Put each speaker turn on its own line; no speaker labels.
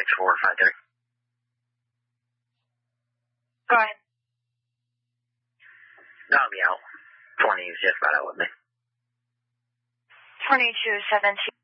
6453.
Go ahead.
I'll be out. 20 is just about out with me.
2217.